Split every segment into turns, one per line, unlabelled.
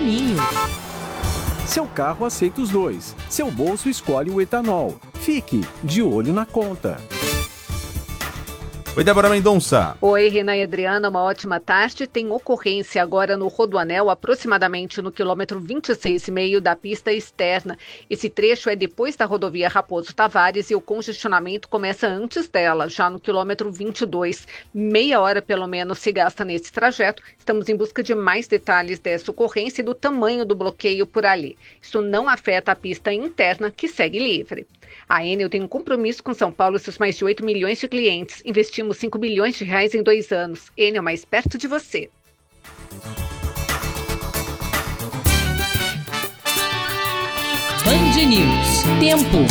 caminho.
Seu carro aceita os dois. Seu bolso escolhe o etanol. Fique de olho na conta.
Oi, Débora Mendonça.
Oi, Renan e Adriana, uma ótima tarde. Tem ocorrência agora no Rodoanel, aproximadamente no quilômetro 26,5 da pista externa. Esse trecho é depois da rodovia Raposo Tavares e o congestionamento começa antes dela, já no quilômetro 22. Meia hora, pelo menos, se gasta nesse trajeto. Estamos em busca de mais detalhes dessa ocorrência e do tamanho do bloqueio por ali. Isso não afeta a pista interna, que segue livre. A Enel tem um compromisso com São Paulo e seus mais de 8 milhões de clientes. Investimos 5 bilhões de reais em 2 anos. Enel, mais perto de você.
Band News. Tempo.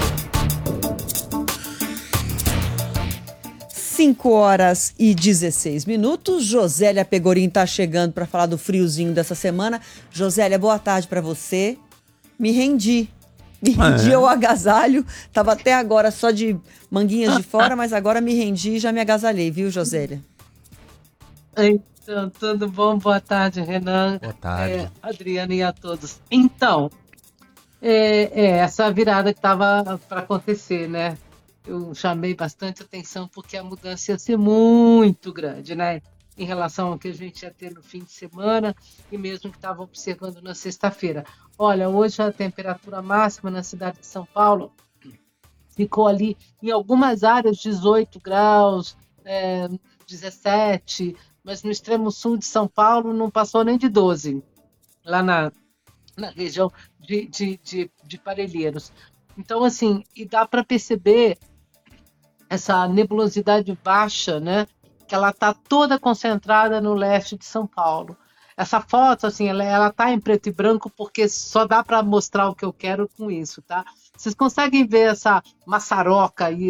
5h16. Josélia Pegorim está chegando para falar do friozinho dessa semana. Josélia, boa tarde para você. Me rendi ao agasalho. Tava até agora só de manguinhas de fora, mas agora me rendi e já me agasalhei, viu, Josélia?
Então, tudo bom? Boa tarde, Renan.
Boa tarde.
Adriana e a todos. Então, essa virada que estava para acontecer, né? Eu chamei bastante atenção porque a mudança ia ser muito grande, né? Em relação ao que a gente ia ter no fim de semana e mesmo que estava observando na sexta-feira. Olha, hoje a temperatura máxima na cidade de São Paulo ficou ali, em algumas áreas, 18 graus, 17, mas no extremo sul de São Paulo não passou nem de 12, lá na região de Parelheiros. Então, assim, e dá para perceber essa nebulosidade baixa, né? Que ela está toda concentrada no leste de São Paulo. Essa foto, assim, ela está em preto e branco porque só dá para mostrar o que eu quero com isso, tá? Vocês conseguem ver essa maçaroca aí,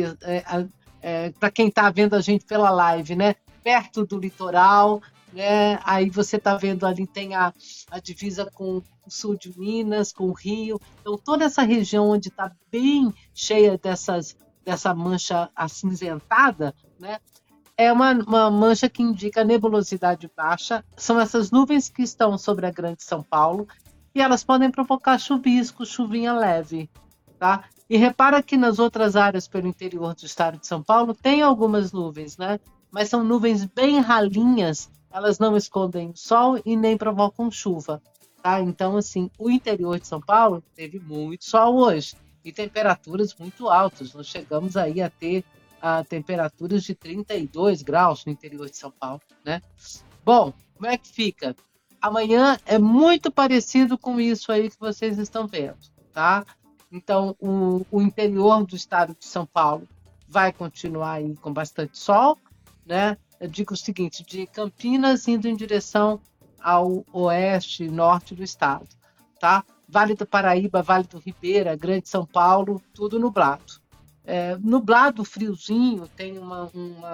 para quem está vendo a gente pela live, né? Perto do litoral, né? Aí você está vendo ali, tem a divisa com o sul de Minas, com o Rio. Então, toda essa região onde está bem cheia dessa mancha acinzentada, né? É uma mancha que indica nebulosidade baixa. São essas nuvens que estão sobre a Grande São Paulo e elas podem provocar chuvisco, chuvinha leve, tá? E repara que nas outras áreas pelo interior do estado de São Paulo tem algumas nuvens, né? Mas são nuvens bem ralinhas, elas não escondem o sol e nem provocam chuva, tá? Então, assim, o interior de São Paulo teve muito sol hoje e temperaturas muito altas. Nós chegamos aí a ter temperaturas de 32 graus no interior de São Paulo, né? Bom, como é que fica? Amanhã é muito parecido com isso aí que vocês estão vendo, tá? Então, o interior do estado de São Paulo vai continuar aí com bastante sol, né? Eu digo o seguinte, de Campinas indo em direção ao oeste e norte do estado, tá? Vale do Paraíba, Vale do Ribeira, Grande São Paulo, tudo nublado. Nublado, friozinho, tem uma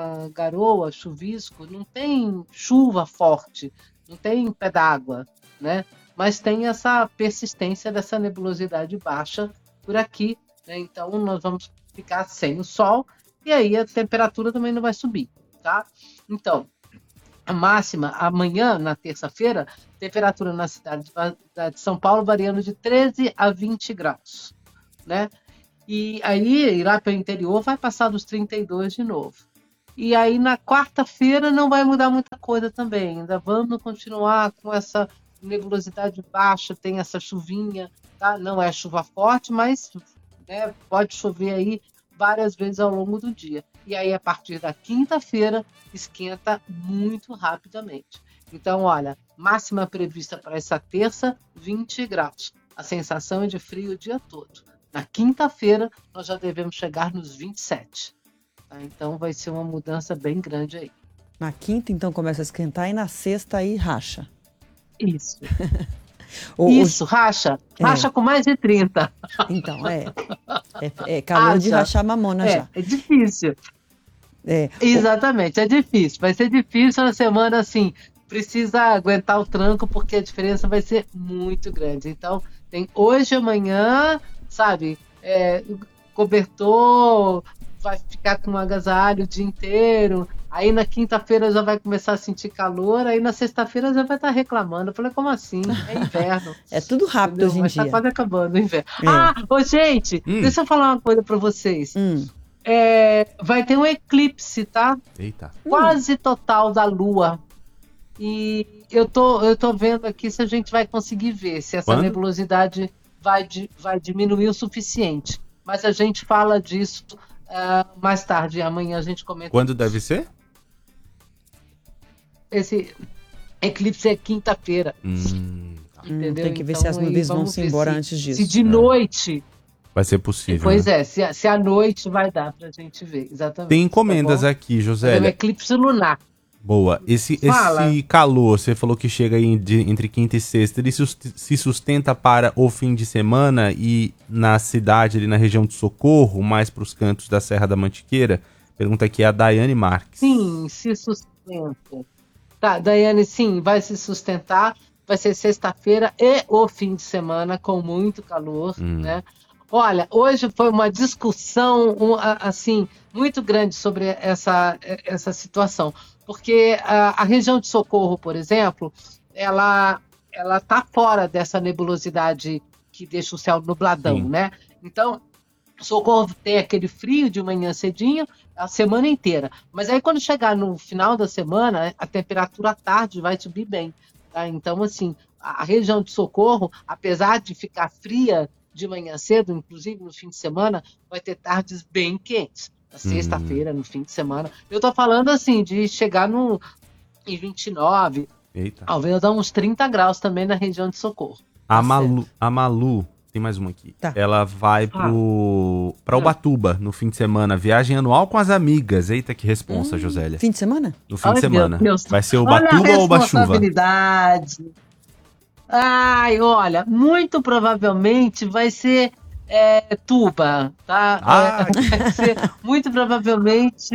garoa, chuvisco, não tem chuva forte, não tem pé d'água, né? Mas tem essa persistência dessa nebulosidade baixa por aqui, né? Então nós vamos ficar sem o sol e aí a temperatura também não vai subir, tá? Então, a máxima amanhã, na terça-feira, temperatura na cidade de São Paulo variando de 13 a 20 graus, né? E aí, lá para o interior, vai passar dos 32 de novo. E aí, na quarta-feira, não vai mudar muita coisa também. Ainda vamos continuar com essa nebulosidade baixa, tem essa chuvinha, tá? Não é chuva forte, mas né, pode chover aí várias vezes ao longo do dia. E aí, a partir da quinta-feira, esquenta muito rapidamente. Então, olha, máxima prevista para essa terça, 20 graus. A sensação é de frio o dia todo. Na quinta-feira, nós já devemos chegar nos 27. Tá? Então, vai ser uma mudança bem grande aí.
Na quinta, então, começa a esquentar e na sexta aí racha.
Isso. Isso, racha. Racha com mais de 30.
Então, é calor de rachar mamona já.
É difícil. Exatamente, é difícil. Vai ser difícil uma semana assim. Precisa aguentar o tranco, porque a diferença vai ser muito grande. Então, tem hoje e amanhã, sabe, cobertor, vai ficar com um agasalho o dia inteiro. Aí na quinta-feira já vai começar a sentir calor, aí na sexta-feira já vai estar reclamando. Eu falei, como assim? É inverno.
É tudo rápido
Entendeu?
hoje em
Mas
dia.
tá quase acabando o inverno.
É.
Ô gente, deixa eu falar uma coisa pra vocês.
Hum.
Vai ter um eclipse, tá?
Eita.
Quase total da Lua. E eu tô vendo aqui se a gente vai conseguir ver, se essa
Quando?
nebulosidade vai diminuir o suficiente. Mas a gente fala disso mais tarde. Amanhã a gente comenta.
Quando deve ser?
Esse eclipse é quinta-feira. Entendeu?
Tem que ver
Então,
se as
aí
nuvens vão
vamos
se
ver
embora
se-
antes disso.
Se de noite.
Vai ser possível.
Pois
né?
se à noite vai dar pra gente ver. Exatamente.
Tem encomendas
tá bom?
aqui,
É um
Josélia.
eclipse lunar.
Boa. Esse
Fala.
calor, você falou que chega aí entre quinta e sexta, ele se sustenta para o fim de semana e na cidade, ali na região de Socorro, mais para os cantos da Serra da Mantiqueira? Pergunta aqui a Daiane Marques.
Sim, se sustenta. Tá, Daiane, sim, vai se sustentar. Vai ser sexta-feira e o fim de semana com muito calor, né? Olha, hoje foi uma discussão assim muito grande sobre essa situação, porque a região de Socorro, por exemplo, ela tá fora dessa nebulosidade que deixa o céu nubladão,
Sim.
né? Então, Socorro tem aquele frio de manhã cedinho a semana inteira. Mas aí quando chegar no final da semana, a temperatura à tarde vai subir bem. Tá? Então, assim, a região de Socorro, apesar de ficar fria de manhã cedo, inclusive no fim de semana, vai ter tardes bem quentes. Na sexta-feira, no fim de semana. Eu tô falando assim, de chegar em 29,
Eita.
talvez dar uns 30 graus também na região de Socorro.
A Malu, tem mais uma aqui.
Tá.
Ela vai pra Ubatuba no fim de semana. Viagem anual com as amigas. Eita, que responsa, Josélia.
Fim de semana?
No fim de
Ai,
semana.
meu Deus.
Vai ser
Olha a
Ubatuba ou Ubachuva?
responsabilidade. Ai, olha, muito provavelmente vai ser Tuba, tá?
Ah.
Vai ser, muito provavelmente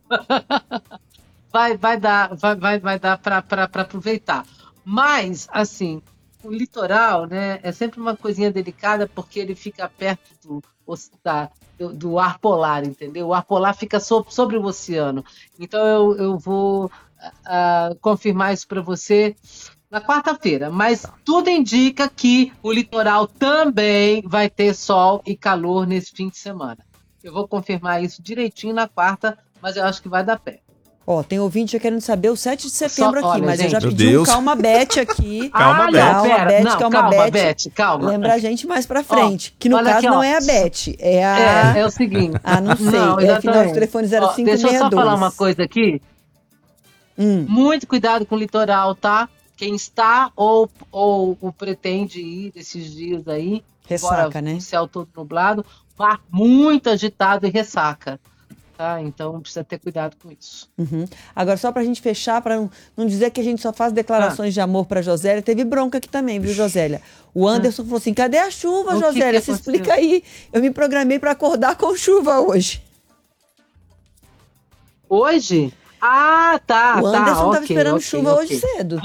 vai dar para aproveitar. Mas, assim, o litoral, né, é sempre uma coisinha delicada porque ele fica perto do ar polar, entendeu? O ar polar fica sobre o oceano. Então eu vou confirmar isso para você na quarta-feira, mas tudo indica que o litoral também vai ter sol e calor nesse fim de semana. Eu vou confirmar isso direitinho na quarta, mas eu acho que vai dar pé.
Ó, tem ouvinte já querendo saber o 7 de setembro aqui,
Olha,
mas eu já
gente.
pedi
Meu
um
Deus.
calma Bet aqui.
Calma,
não,
Beth.
Calma, Beth.
Calma.
Lembra a gente mais pra frente, que no
olha
caso
aqui,
não
ó.
é a Beth, é a...
É o seguinte.
não sei, final do
exatamente.
telefone
Ó,
0562.
deixa eu só falar uma coisa aqui. Muito cuidado com o litoral, tá? Quem está ou pretende ir desses dias aí,
Ressaca,
embora
né?
o céu todo nublado, mar muito agitado e ressaca. Tá? Então precisa ter cuidado com isso.
Agora, só pra gente fechar, pra não dizer que a gente só faz declarações de amor pra Josélia, teve bronca aqui também, viu, Josélia? O Anderson falou assim, cadê a chuva,
O que
Josélia?
que
Se
aconteceu?
explica aí. Eu me programei pra acordar com chuva hoje.
Hoje? Ah, tá.
O Anderson tava
ok,
esperando
ok,
chuva
ok.
hoje cedo.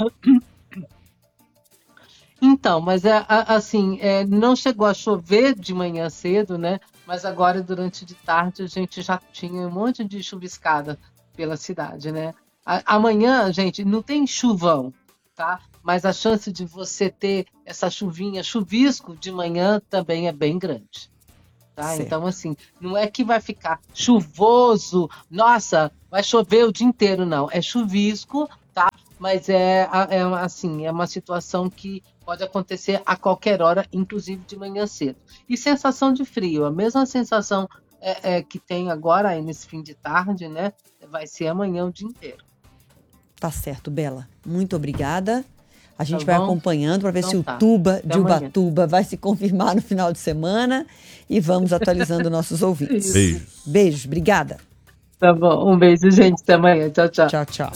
Então, mas assim, não chegou a chover de manhã cedo, né? Mas agora, durante de tarde, a gente já tinha um monte de chuviscada pela cidade, né? Amanhã, gente, não tem chuvão, tá? Mas a chance de você ter essa chuvinha, chuvisco de manhã também é bem grande. Tá?
Certo.
Então, assim, não é que vai ficar chuvoso, nossa, vai chover o dia inteiro, não. É chuvisco, tá? Mas assim, é uma situação que pode acontecer a qualquer hora, inclusive de manhã cedo. E sensação de frio, a mesma sensação que tem agora aí nesse fim de tarde, né? Vai ser amanhã o dia inteiro.
Tá certo, Bela. Muito obrigada. A gente
Tá
vai
bom?
acompanhando para ver
Então
se o
tá.
Tuba
Até
de
amanhã.
Ubatuba vai se confirmar no final de semana e vamos atualizando nossos ouvintes.
Beijos.
Beijos, obrigada.
Tá bom, um beijo, gente. Até amanhã. Tchau, tchau.
Tchau, tchau.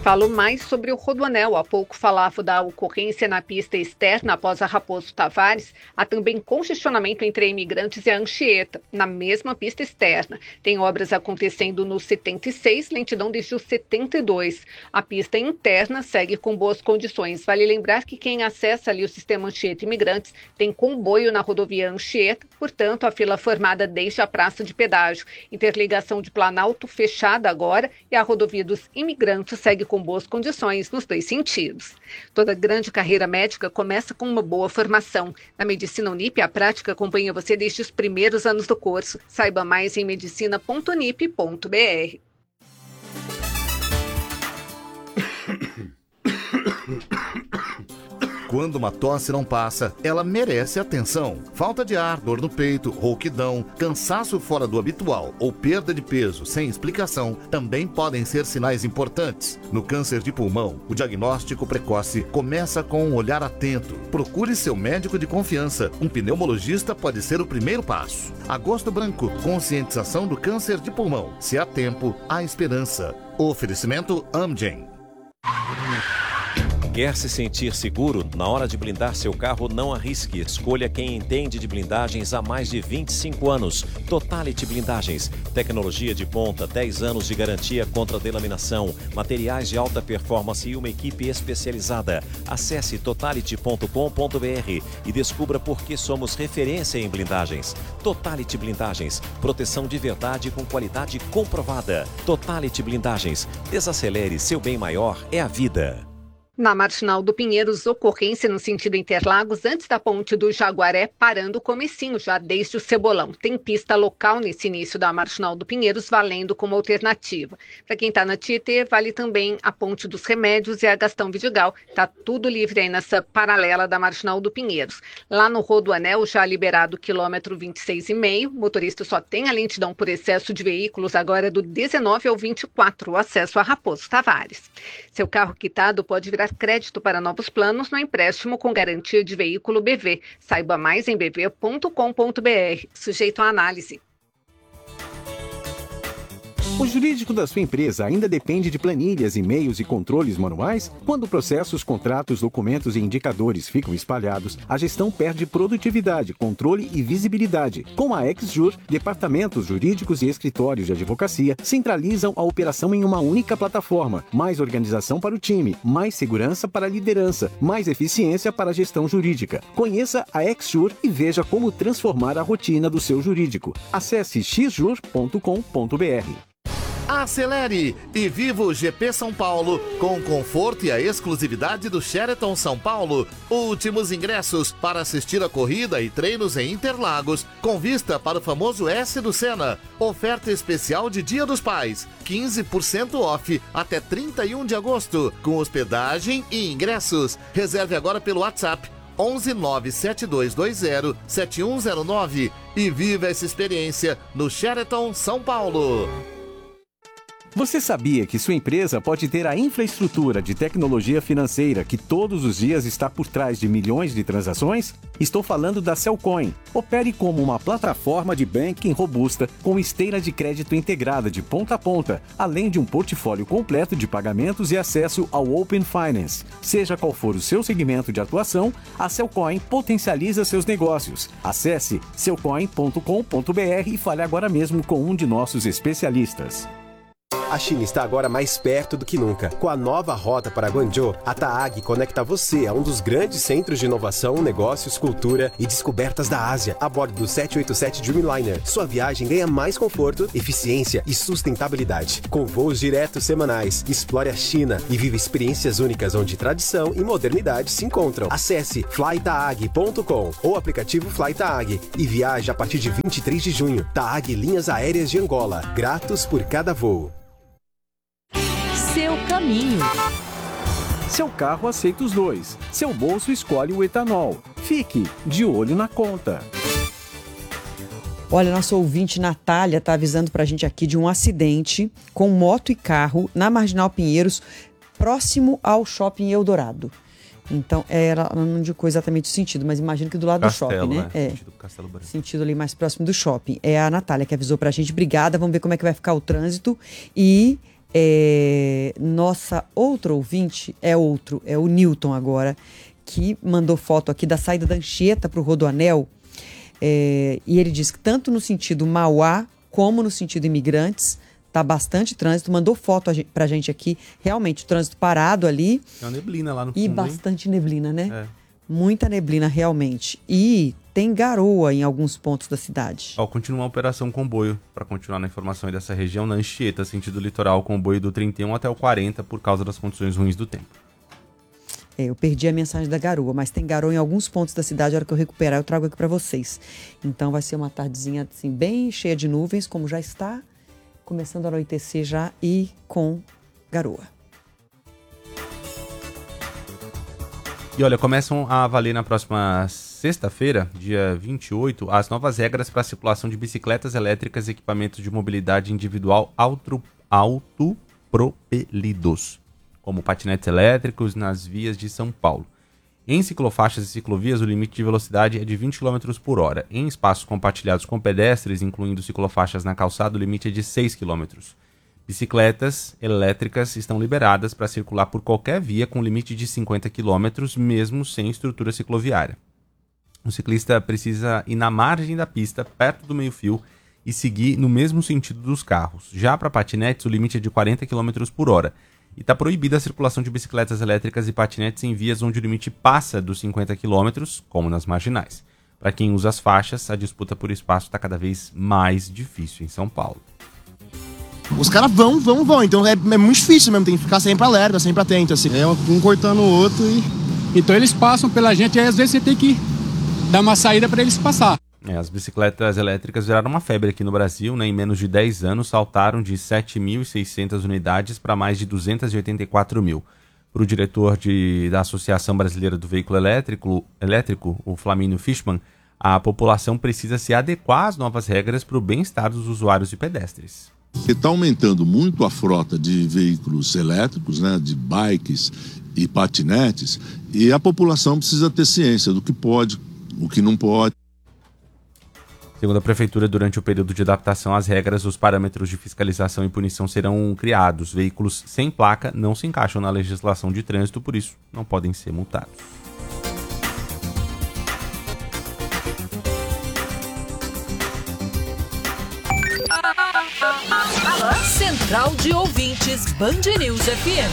Falo mais sobre o Rodoanel. Há pouco falava da ocorrência na pista externa após a Raposo Tavares. Há também congestionamento entre Imigrantes e a Anchieta, na mesma pista externa. Tem obras acontecendo no 76, lentidão desde o 72. A pista interna segue com boas condições. Vale lembrar que quem acessa ali o sistema Anchieta Imigrantes tem comboio na rodovia Anchieta, portanto a fila formada desde a praça de pedágio. Interligação de Planalto fechada agora e a rodovia dos Imigrantes segue com boas condições nos dois sentidos. Toda grande carreira médica começa com uma boa formação. Na Medicina Unip, a prática acompanha você desde os primeiros anos do curso. Saiba mais em medicina.unip.br.
Quando uma tosse não passa, ela merece atenção. Falta de ar, dor no peito, rouquidão, cansaço fora do habitual ou perda de peso sem explicação também podem ser sinais importantes. No câncer de pulmão, o diagnóstico precoce começa com um olhar atento. Procure seu médico de confiança. Um pneumologista pode ser o primeiro passo. Agosto Branco, conscientização do câncer de pulmão. Se há tempo, há esperança. Oferecimento Amgen.
Quer se sentir seguro? Na hora de blindar seu carro, não arrisque. Escolha quem entende de blindagens há mais de 25 anos. Totality Blindagens. Tecnologia de ponta, 10 anos de garantia contra delaminação, materiais de alta performance e uma equipe especializada. Acesse totality.com.br e descubra por que somos referência em blindagens. Totality Blindagens. Proteção de verdade com qualidade comprovada. Totality Blindagens. Desacelere, seu bem maior é a vida.
Na Marginal do Pinheiros, ocorrência no sentido Interlagos, antes da ponte do Jaguaré, parando o comecinho, já desde o Cebolão. Tem pista local nesse início da Marginal do Pinheiros, valendo como alternativa. Para quem está na Tietê, vale também a ponte dos Remédios e a Gastão Vidigal. Está tudo livre aí nessa paralela da Marginal do Pinheiros. Lá no Rodoanel, já liberado o quilômetro 26,5, o motorista só tem a lentidão por excesso de veículos agora do 19 ao 24, o acesso a Raposo Tavares. Seu carro quitado pode virar crédito para novos planos no empréstimo com garantia de veículo BV. Saiba mais em bv.com.br. Sujeito à análise.
O jurídico da sua empresa ainda depende de planilhas, e-mails e controles manuais? Quando processos, contratos, documentos e indicadores ficam espalhados, a gestão perde produtividade, controle e visibilidade. Com a XJur, departamentos jurídicos e escritórios de advocacia centralizam a operação em uma única plataforma. Mais organização para o time, mais segurança para a liderança, mais eficiência para a gestão jurídica. Conheça a XJur e veja como transformar a rotina do seu jurídico. Acesse xjur.com.br.
Acelere e viva o GP São Paulo com o conforto e a exclusividade do Sheraton São Paulo. Últimos ingressos para assistir a corrida e treinos em Interlagos, com vista para o famoso S do Senna. Oferta especial de Dia dos Pais, 15% off até 31 de agosto, com hospedagem e ingressos. Reserve agora pelo WhatsApp 11 97220 7109 e viva essa experiência no Sheraton São Paulo.
Você sabia que sua empresa pode ter a infraestrutura de tecnologia financeira que todos os dias está por trás de milhões de transações? Estou falando da Cellcoin. Opere como uma plataforma de banking robusta com esteira de crédito integrada de ponta a ponta, além de um portfólio completo de pagamentos e acesso ao Open Finance. Seja qual for o seu segmento de atuação, a Cellcoin potencializa seus negócios. Acesse cellcoin.com.br e fale agora mesmo com um de nossos especialistas.
A China está agora mais perto do que nunca. Com a nova rota para Guangzhou, a TAAG conecta você a um dos grandes centros de inovação, negócios, cultura e descobertas da Ásia, a bordo do 787 Dreamliner. Sua viagem ganha mais conforto, eficiência e sustentabilidade. Com voos diretos semanais, explore a China e viva experiências únicas onde tradição e modernidade se encontram. Acesse flytaag.com ou aplicativo FlyTaag e viaje a partir de 23 de junho. TAAG Linhas Aéreas de Angola. Gratos por cada voo.
Seu caminho.
Seu carro aceita os dois. Seu bolso escolhe o etanol. Fique de olho na conta.
Olha, nosso ouvinte Natália está avisando para a gente aqui de um acidente com moto e carro na Marginal Pinheiros, próximo ao Shopping Eldorado. Então, ela não indicou exatamente o sentido, mas imagino que do lado
Castelo,
do shopping, né?
Sentido Castelo Branco.
Sentido ali mais próximo do shopping. É a Natália que avisou pra gente. Obrigada, vamos ver como é que vai ficar o trânsito. E Nossa outra ouvinte, é o Newton agora, que mandou foto aqui da saída da Anchieta para o Rodoanel, e ele diz que tanto no sentido Mauá como no sentido Imigrantes tá bastante trânsito, mandou foto pra gente aqui, realmente o trânsito parado ali.
Tem uma neblina lá no fundo,
e bastante neblina, né?
É.
Muita neblina realmente, e tem garoa em alguns pontos da cidade.
Continua a operação comboio, para continuar na informação aí dessa região, na Anchieta, sentido litoral, comboio do 31 até o 40 por causa das condições ruins do tempo.
Eu perdi a mensagem da garoa, mas tem garoa em alguns pontos da cidade. A hora que eu recuperar, eu trago aqui para vocês. Então vai ser uma tardezinha assim, bem cheia de nuvens, como já está, começando a anoitecer já e com garoa.
E olha, começam a valer na próxima sexta-feira, dia 28, as novas regras para a circulação de bicicletas elétricas e equipamentos de mobilidade individual autopropelidos, como patinetes elétricos nas vias de São Paulo. Em ciclofaixas e ciclovias, o limite de velocidade é de 20 km por hora. Em espaços compartilhados com pedestres, incluindo ciclofaixas na calçada, o limite é de 6 km. Bicicletas elétricas estão liberadas para circular por qualquer via com limite de 50 km, mesmo sem estrutura cicloviária. O ciclista precisa ir na margem da pista, perto do meio-fio, e seguir no mesmo sentido dos carros. Já para patinetes, o limite é de 40 km por hora. E está proibida a circulação de bicicletas elétricas e patinetes em vias onde o limite passa dos 50 km, como nas marginais. Para quem usa as faixas, a disputa por espaço está cada vez mais difícil em São Paulo.
Os caras vão. Então é muito difícil mesmo, tem que ficar sempre alerta, sempre atento, assim. É um cortando o outro e...
Então eles passam pela gente, aí às vezes você tem que dar uma saída para eles passar.
As bicicletas elétricas viraram uma febre aqui no Brasil, né? Em menos de 10 anos saltaram de 7.600 unidades para mais de 284 mil. Para o diretor da Associação Brasileira do Veículo Elétrico, o Flamínio Fishman, a população precisa se adequar às novas regras para o bem-estar dos usuários e pedestres.
Está aumentando muito a frota de veículos elétricos, né, de bikes e patinetes, e a população precisa ter ciência do que pode, o que não pode.
Segundo a Prefeitura, durante o período de adaptação às regras, os parâmetros de fiscalização e punição serão criados. Veículos sem placa não se encaixam na legislação de trânsito, por isso não podem ser multados.
Central de Ouvintes Band News FM.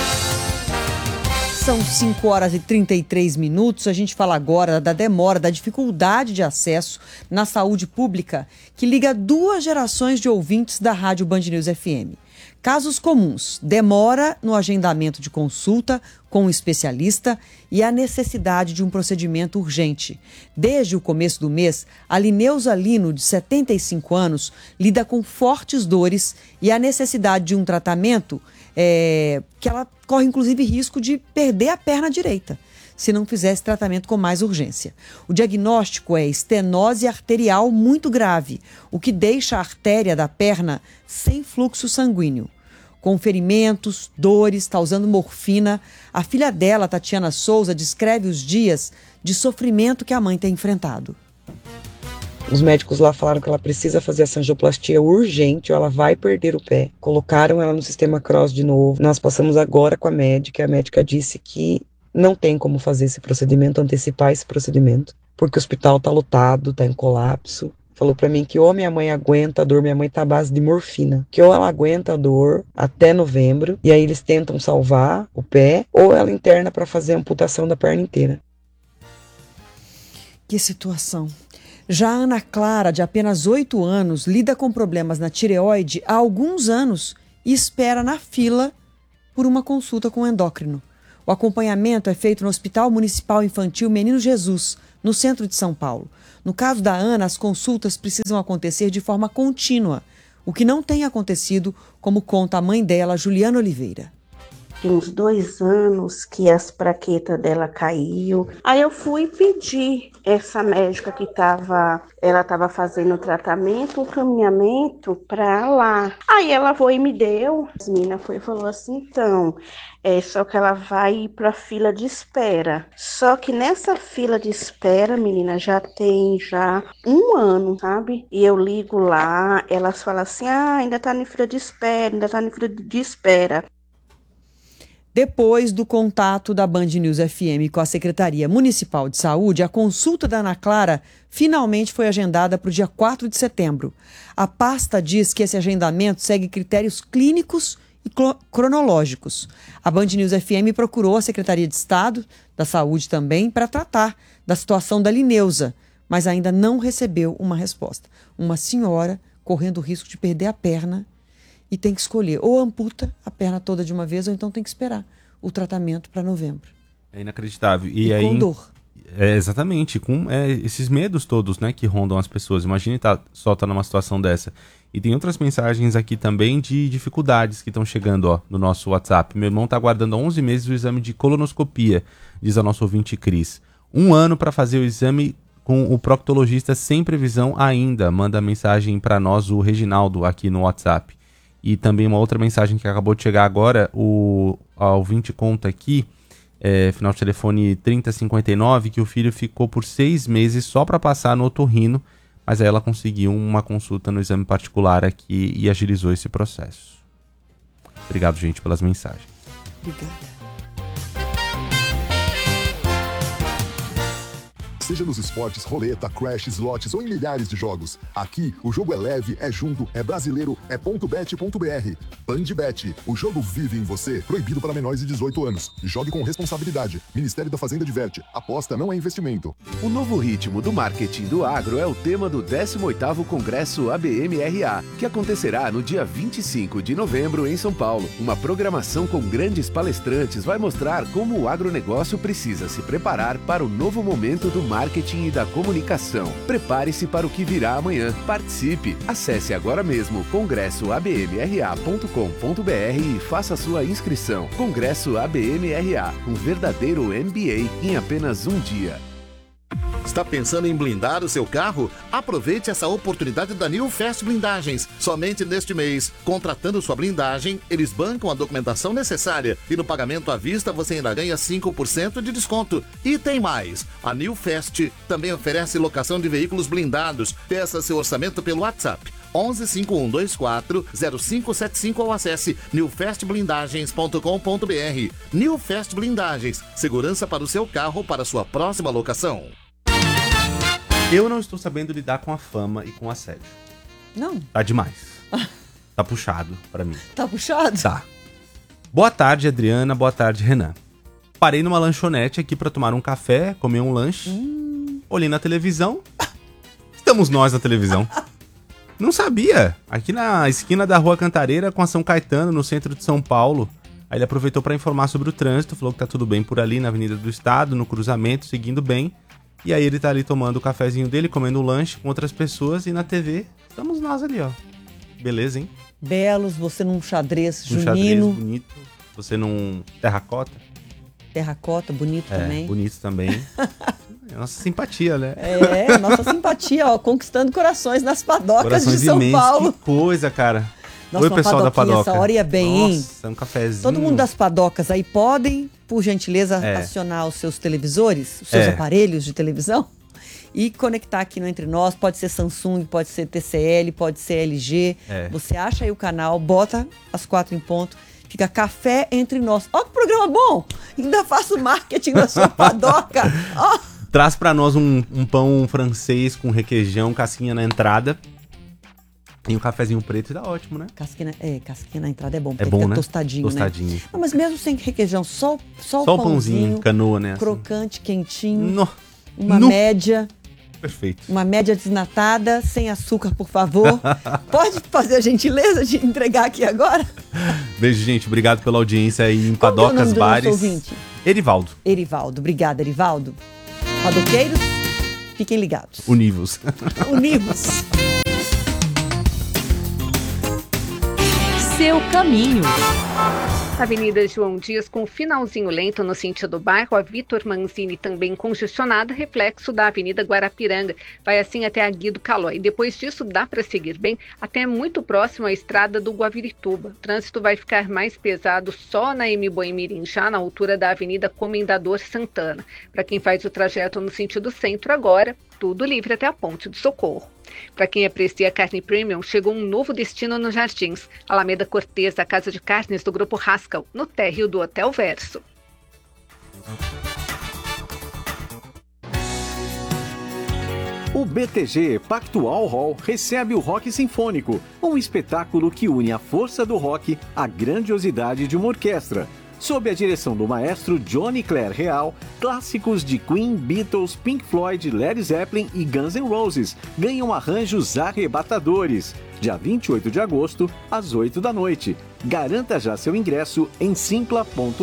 São 5 horas e 33 minutos. A gente fala agora da demora, da dificuldade de acesso na saúde pública que liga duas gerações de ouvintes da Rádio Band News FM. Casos comuns: demora no agendamento de consulta com um especialista e a necessidade de um procedimento urgente. Desde o começo do mês, a Lineuza Lino, de 75 anos, lida com fortes dores e a necessidade de um tratamento que ela corre, inclusive, risco de perder a perna direita, se não fizesse tratamento com mais urgência. O diagnóstico é estenose arterial muito grave, o que deixa a artéria da perna sem fluxo sanguíneo. Com ferimentos, dores, está usando morfina. A filha dela, Tatiana Souza, descreve os dias de sofrimento que a mãe tem enfrentado.
Os médicos lá falaram que ela precisa fazer essa angioplastia urgente ou ela vai perder o pé. Colocaram ela no sistema Cross de novo. Nós passamos agora com a médica disse que não tem como fazer esse procedimento, antecipar esse procedimento, porque o hospital está lotado, está em colapso. Falou para mim que ou minha mãe aguenta a dor, minha mãe tá à base de morfina, que ou ela aguenta a dor até novembro, e aí eles tentam salvar o pé, ou ela interna para fazer a amputação da perna inteira.
Que situação. Já a Ana Clara, de apenas 8 anos, lida com problemas na tireoide há alguns anos e espera na fila por uma consulta com o endócrino. O acompanhamento é feito no Hospital Municipal Infantil Menino Jesus, no centro de São Paulo. No caso da Ana, as consultas precisam acontecer de forma contínua, o que não tem acontecido, como conta a mãe dela, Juliana Oliveira.
tem uns 2 anos que as plaquetas dela caiu. Aí eu fui pedir essa médica que ela estava fazendo o tratamento, um caminhamento para lá. Aí ela foi e me deu. A menina foi e falou assim, então, só que ela vai ir para fila de espera. Só que nessa fila de espera, menina, já tem 1 ano, sabe? E eu ligo lá, elas falam assim, ainda tá na fila de espera, ainda tá na fila de espera.
Depois do contato da Band News FM com a Secretaria Municipal de Saúde, a consulta da Ana Clara finalmente foi agendada para o dia 4 de setembro. A pasta diz que esse agendamento segue critérios clínicos e cronológicos. A Band News FM procurou a Secretaria de Estado da Saúde também para tratar da situação da Lineusa, mas ainda não recebeu uma resposta. Uma senhora correndo o risco de perder a perna e tem que escolher, ou amputa a perna toda de uma vez, ou então tem que esperar o tratamento para novembro.
É inacreditável.
E aí, com dor.
Exatamente, com esses medos todos, né, que rondam as pessoas. Imagine só tá numa situação dessa. E tem outras mensagens aqui também de dificuldades que estão chegando no nosso WhatsApp. Meu irmão está aguardando há 11 meses o exame de colonoscopia, diz a nossa ouvinte Cris. 1 ano para fazer o exame com o proctologista sem previsão ainda. Manda mensagem para nós o Reginaldo aqui no WhatsApp. E também uma outra mensagem que acabou de chegar agora, a ouvinte conta aqui, final de telefone 3059, que o filho ficou por 6 meses só para passar no otorrino, mas aí ela conseguiu uma consulta no exame particular aqui e agilizou esse processo. Obrigado, gente, pelas mensagens.
Obrigada.
Seja nos esportes, roleta, crash, slots ou em milhares de jogos. Aqui, o jogo é leve, é junto, é brasileiro, é .bet.br. BandBet, o jogo vive em você. Proibido para menores de 18 anos. Jogue com responsabilidade. Ministério da Fazenda adverte. Aposta não é investimento.
O novo ritmo do marketing do agro é o tema do 18º Congresso ABMRA, que acontecerá no dia 25 de novembro em São Paulo. Uma programação com grandes palestrantes vai mostrar como o agronegócio precisa se preparar para o novo momento do marketing e da comunicação. Prepare-se para o que virá amanhã. Participe! Acesse agora mesmo congressoabmra.com.br e faça sua inscrição. Congresso ABMRA, um verdadeiro MBA em apenas um dia.
Está pensando em blindar o seu carro? Aproveite essa oportunidade da New Fast Blindagens. Somente neste mês, contratando sua blindagem, eles bancam a documentação necessária e no pagamento à vista você ainda ganha 5% de desconto. E tem mais! A New Fast também oferece locação de veículos blindados. Peça seu orçamento pelo WhatsApp 11 5124 0575 ou acesse newfastblindagens.com.br. New Fast Blindagens, segurança para o seu carro para sua próxima locação.
Eu não estou sabendo lidar com a fama e com o assédio.
Não.
Tá demais. Tá puxado pra mim.
Tá puxado?
Tá. Boa tarde, Adriana. Boa tarde, Renan. Parei numa lanchonete aqui pra tomar um café, comer um lanche. Olhei na televisão. Estamos nós na televisão. Não sabia. Aqui na esquina da Rua Cantareira com a São Caetano, no centro de São Paulo. Aí ele aproveitou pra informar sobre o trânsito, falou que tá tudo bem por ali na Avenida do Estado, no cruzamento, seguindo bem. E aí ele tá ali tomando o cafezinho dele, comendo um lanche com outras pessoas e na TV estamos nós ali, ó. Beleza, hein?
Belos, você num xadrez junino.
Xadrez bonito. Você num terracota.
Terracota, bonito também.
Bonito também. Nossa simpatia, né?
Nossa simpatia, ó, conquistando corações nas padocas
Corações
de São
imensos.
Paulo.
Que coisa, cara.
Nossa,
oi, pessoal da padoca.
Essa hora ia bem, hein?
Nossa, um cafezinho.
Todo mundo das padocas aí podem, por gentileza, acionar os seus televisores, os seus aparelhos de televisão e conectar aqui no Entre Nós. Pode ser Samsung, pode ser TCL, pode ser LG. Você acha aí o canal, bota às 4 em ponto. Fica Café Entre Nós. Ó, que programa bom! Ainda faço marketing da sua padoca. Ó.
Traz pra nós um pão francês com requeijão, casquinha na entrada. E um cafezinho preto dá ótimo, né?
Casquinha na entrada é bom, porque
bom,
fica
né?
Tostadinho,
Tostadinho.
Né? Não, mas mesmo sem requeijão, só o
pãozinho, canoa, né?
Crocante, quentinho. Uma média.
Perfeito.
Uma média desnatada, sem açúcar, por favor. Pode fazer a gentileza de entregar aqui agora?
Beijo, gente. Obrigado pela audiência aí em
Qual
Padocas,
é o nome do
Bares.
nosso ouvinte?
Erivaldo.
Obrigada, Erivaldo. Padoqueiros, fiquem ligados.
Univos.
Seu caminho.
Avenida João Dias com finalzinho lento no sentido bairro, a Vitor Manzini também congestionada, reflexo da Avenida Guarapiranga, vai assim até a Guido Calói. Depois disso dá para seguir bem até muito próximo à estrada do Guavirituba. O trânsito vai ficar mais pesado só na M. Boemirim, já na altura da Avenida Comendador Santana. Para quem faz o trajeto no sentido centro agora, tudo livre até a Ponte do Socorro. Para quem aprecia carne premium, chegou um novo destino nos Jardins. Alameda Cortez, a casa de carnes do Grupo Haskell, no térreo do Hotel Verso.
O BTG Pactual Hall recebe o Rock Sinfônico, um espetáculo que une a força do rock à grandiosidade de uma orquestra. Sob a direção do maestro Johnny Clare Real, clássicos de Queen, Beatles, Pink Floyd, Led Zeppelin e Guns N' Roses ganham arranjos arrebatadores. Dia 28 de agosto, às 8 da noite. Garanta já seu ingresso em simpla.com.br.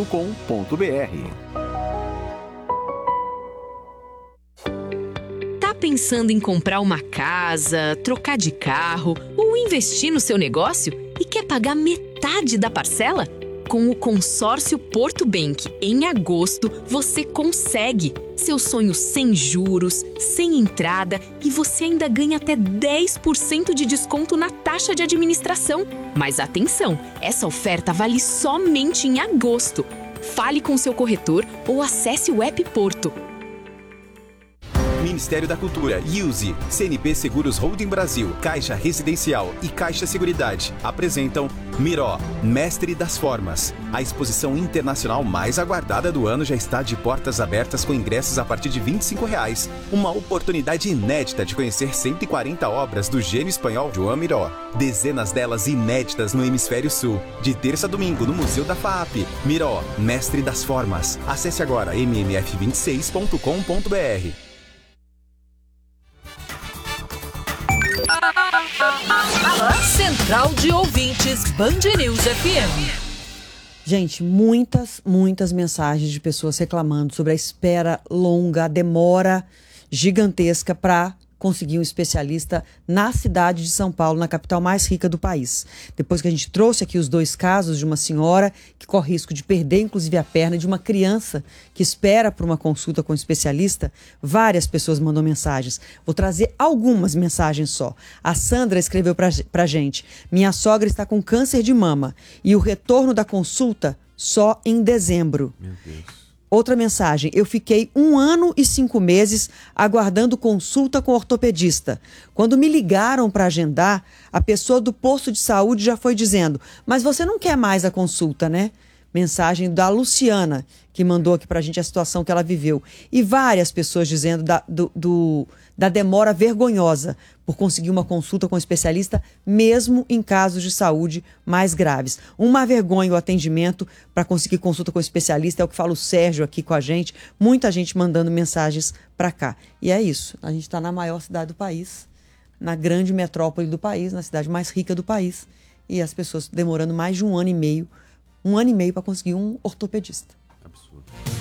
Tá pensando em comprar uma casa, trocar de carro ou investir no seu negócio e quer pagar metade da parcela? Com o consórcio Porto Bank, em agosto, você consegue. Seu sonho sem juros, sem entrada e você ainda ganha até 10% de desconto na taxa de administração. Mas atenção, essa oferta vale somente em agosto. Fale com seu corretor ou acesse o app Porto.
Ministério da Cultura, IUSE, CNP Seguros Holding Brasil, Caixa Residencial e Caixa Seguridade apresentam Miró, Mestre das Formas. A exposição internacional mais aguardada do ano já está de portas abertas com ingressos a partir de R$ 25,00. Uma oportunidade inédita de conhecer 140 obras do gênio espanhol Joan Miró. Dezenas delas inéditas no Hemisfério Sul. De terça a domingo no Museu da FAAP. Miró, Mestre das Formas. Acesse agora mmf26.com.br.
Central de Ouvintes, Band News FM.
Gente, muitas mensagens de pessoas reclamando sobre a espera longa, a demora gigantesca para conseguir um especialista na cidade de São Paulo, na capital mais rica do país. Depois que a gente trouxe aqui os dois casos de uma senhora que corre risco de perder inclusive a perna e de uma criança que espera por uma consulta com um especialista, várias pessoas mandam mensagens. Vou trazer algumas mensagens só. A Sandra escreveu pra gente: minha sogra está com câncer de mama e o retorno da consulta só em dezembro. Meu Deus. Outra mensagem: eu fiquei 1 ano e 5 meses aguardando consulta com ortopedista. Quando me ligaram para agendar, a pessoa do posto de saúde já foi dizendo: mas você não quer mais a consulta, né? Mensagem da Luciana, que mandou aqui pra gente a situação que ela viveu. E várias pessoas dizendo da demora vergonhosa por conseguir uma consulta com um especialista, mesmo em casos de saúde mais graves. Uma vergonha o atendimento para conseguir consulta com um especialista, é o que fala o Sérgio aqui com a gente. Muita gente mandando mensagens para cá. E é isso, a gente está na maior cidade do país, na grande metrópole do país, na cidade mais rica do país, e as pessoas demorando mais de 1 ano e meio para conseguir um ortopedista.
Absurdo.